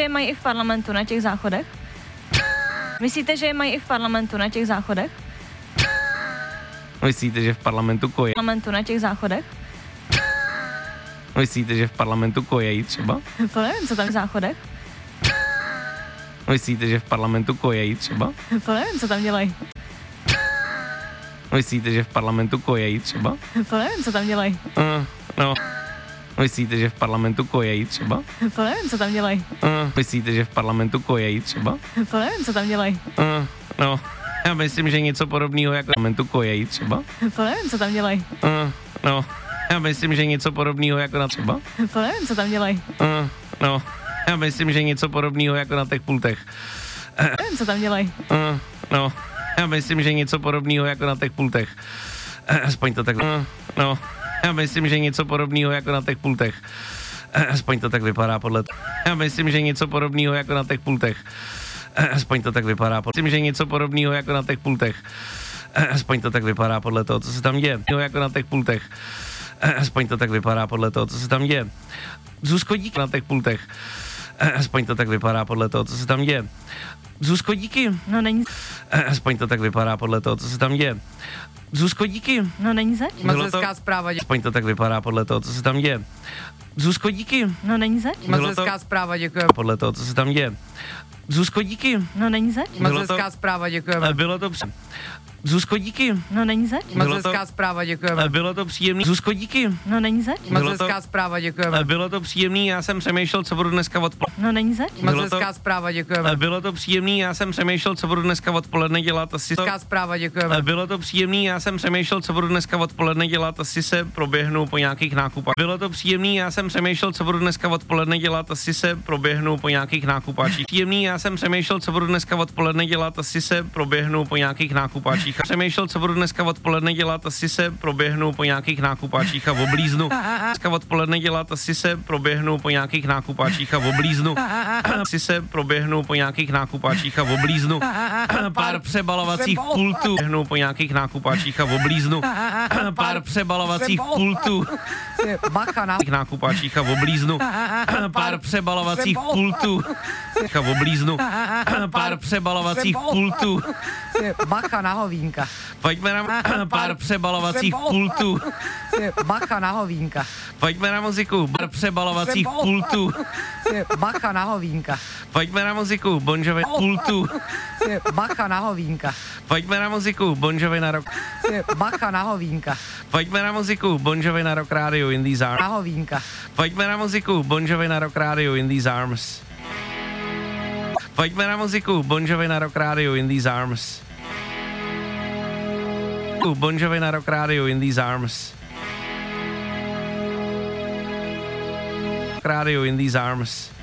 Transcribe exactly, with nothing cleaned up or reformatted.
je mají i v parlamentu na těch záchodech? Myslíte, že je mají i v parlamentu na těch záchodech? Myslíte, že v parlamentu koje? Parlamentu na těch záchodech? Myslíte, že v parlamentu kojejí třeba? To nevím, co tam v záchodech. Myslíte, že v parlamentu kojejí třeba? To nevím, co tam dělají. Myslíte, že v parlamentu kojejí třeba? To nevím, co tam dělají. Uh, no. Myslíte, že v parlamentu kojejí třeba? To nevím, co tam dělají. Uh, myslíte, že v parlamentu kojejí třeba? To nevím, co tam dělají. Uh, no. Já myslím, že něco podobného jako v parlamentu kojejí třeba. To nevím, co tam dělají. Uh, no. Já myslím, že něco podobného jako na třeba. To nevím, co tam dělají. Uh, no. Já myslím, že něco podobného jako na těch pultech. Nevím, co tam dělají. Uh, no. Já myslím, že něco podobného jako na těch pultech. Aspoň to tak. Uh, no. Já myslím, že něco podobného jako na těch pultech. Aspoň to tak vypadá podle toho. Já myslím, že něco podobného jako na těch pultech. Aspoň to tak vypadá podle toho. Myslím, že něco podobného jako na těch pultech. Aspoň to tak vypadá podle toho, co se tam děje. Jako na těch pultech. Aspoň to tak vypadá podle toho, co se tam děje. Zuzko, díky na těch pultech. Aspoň to tak vypadá podle toho, co se tam děje. Zuzko, díky. No není. Aspoň to tak vypadá podle toho, co se tam děje. Zuzko, díky. No není zač. Moc hezká zpráva, děkuji. Aspoň to tak vypadá podle toho, co se tam děje. Zuzko, díky. No není zač. Moc hezká zpráva, děkuji. Podle toho, co se tam děje. Zuzko, díky. No není zač. Moc hezká zpráva, děkuji. Bylo to při... Zuzko, díky. No není zač. Moc hezká zpráva, děkuji. Bylo to příjemný. Zuzko, díky. No není zač. Moc hezká zpráva, děkuji. Bylo to příjemný, já jsem přemýšlel, co budu dneska odpoledne. No není zač. Moc hezká zpráva, děkuji. Bylo to příjemný, já jsem přemýšlel, co budu dneska odpoledne dělat. Asi hezká zpráva, děkuji. Bylo to příjemný, já jsem přemýšlel, co budu dneska odpoledne dělat. Asi se proběhnu po nějakých nákupách. Bylo to příjemný, já jsem přemýšlel, co budu dneska odpoledne dělat. Asi se proběhnu po nějakých nákupáčích. Příjemný, já jsem přemýšlel, co budu dneska odpoledne dělat. Asi se proběhnu po nějakých nákupáčích. Přemýšlel, co budu dneska odpoledne dělat. Asi se proběhnu po nějakých nákupáčích a oblíznu. Dneska odpoledne dělat. Asi se proběhnu po nějakých nákupáčích a oblíznu. Asi se proběhnu po nějakých nákupáčích a oblíznu. Pár přebalovacích pultů. Proběhnu po nějakých nákupáčích a oblíznu. Pár přebalovacích pultů. Bacha na nákupáčích a oblíznu. Pár přebalovacích pultů. A oblíznu. Pár přebalovacích pultů. Bacha na hovínka. Pojďme na pár přebalovacích pultů. Bacha na hovínka. Pojďme na muziku. Pár přebalovacích pultů. Bacha na hovínka. Pojďme na muziku. Bon Jovi pultů. Bacha na hovínka. Pojďme na muziku. Bon Jovi na rock. Bacha na hovínka. Pojďme na muziku. Bon Jovi na rock rádiu in these arms. Na hovínka. Pojďme na muziku. Bon Jovi na rock rádiu in these arms. Pojďme na muziku. Bon Jovi na rock rádiu in these arms. Bon Jovi na rock rádiu in these arms. Radio in these arms.